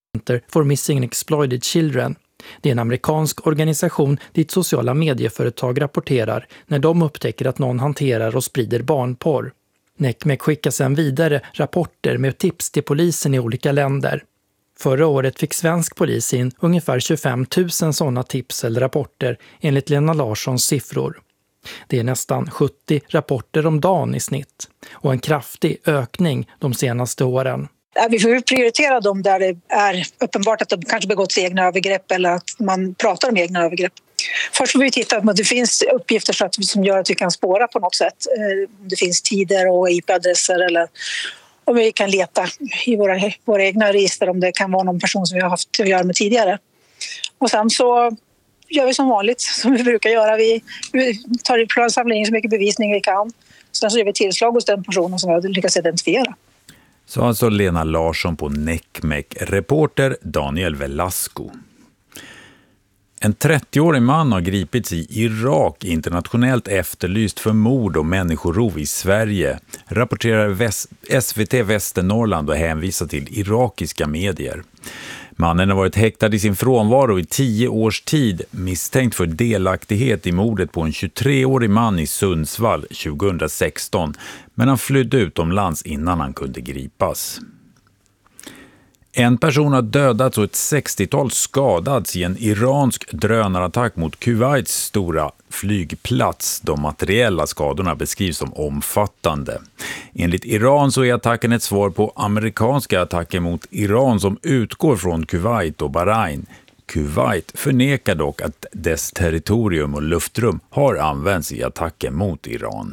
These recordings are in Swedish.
for Missing and Exploited Children. Det är en amerikansk organisation dit sociala medieföretag rapporterar när de upptäcker att någon hanterar och sprider barnporr. NCMEC skickar sedan vidare rapporter med tips till polisen i olika länder. Förra året fick svensk polis in ungefär 25 000 sådana tips eller rapporter enligt Lena Larssons siffror. Det är nästan 70 rapporter om dagen i snitt och en kraftig ökning de senaste åren. Vi får prioritera dem där det är uppenbart att de kanske begått egna övergrepp eller att man pratar om egna övergrepp. Först får vi titta om det finns uppgifter som gör att vi kan spåra på något sätt. Om det finns tider och IP-adresser eller om vi kan leta i våra egna register om det kan vara någon person som vi har haft att göra med tidigare. Och sen så gör vi som vanligt, som vi brukar göra. Vi samlar in så mycket bevisning vi kan. Sen så gör vi tillslag hos den personen som vi har lyckats identifiera. Så alltså Lena Larsson på NCMEC, reporter Daniel Velasco. En 30-årig man har gripits i Irak, internationellt efterlyst för mord och människorov i Sverige, rapporterar SVT Västernorrland och hänvisar till irakiska medier. Mannen har varit häktad i sin frånvaro i 10 års tid, misstänkt för delaktighet i mordet på en 23-årig man i Sundsvall 2016, men han flydde utomlands innan han kunde gripas. En person har dödats och ett 60-tal skadats i en iransk drönarattack mot Kuwaits stora flygplats. De materiella skadorna beskrivs som omfattande. Enligt Iran så är attacken ett svar på amerikanska attacker mot Iran som utgår från Kuwait och Bahrain. Kuwait förnekar dock att dess territorium och luftrum har använts i attacken mot Iran.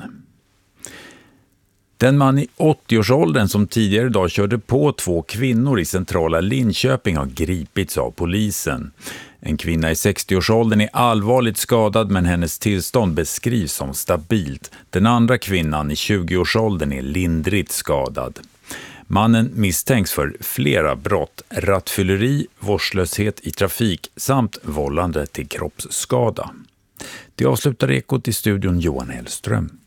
Den man i 80-årsåldern som tidigare idag körde på 2 kvinnor i centrala Linköping har gripits av polisen. En kvinna i 60-årsåldern är allvarligt skadad men hennes tillstånd beskrivs som stabilt. Den andra kvinnan i 20-årsåldern är lindrigt skadad. Mannen misstänks för flera brott, rattfylleri, vårdslöshet i trafik samt vållande till kroppsskada. Det avslutar Ekot i studion Johan Hellström.